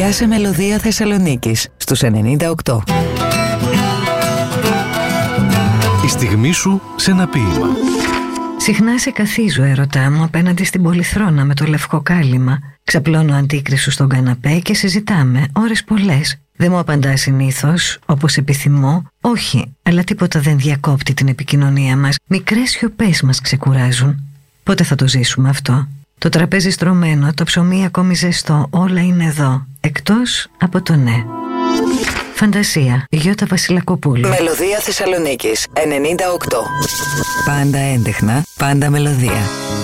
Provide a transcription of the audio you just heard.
Πιάσε μελωδία Θεσσαλονίκης στους 98. Η στιγμή σου σε ένα ποίημα. Συχνά σε καθίζω, έρωτά μου, απέναντι στην πολυθρόνα με το λευκό κάλυμα. Ξαπλώνω αντίκρισου στον καναπέ και συζητάμε ώρες πολλές. Δεν μου απαντά συνήθως, όπως επιθυμώ. Όχι, αλλά τίποτα δεν διακόπτει την επικοινωνία μας. Μικρές σιωπές μας ξεκουράζουν. Πότε θα το ζήσουμε αυτό? Το τραπέζι στρωμένο, το ψωμί ακόμη ζεστό, όλα είναι εδώ, εκτός από το ναι. Φαντασία, Γιώτα Βασιλακοπούλου. Μελωδία Θεσσαλονίκης 98. Πάντα έντεχνα, πάντα μελωδία.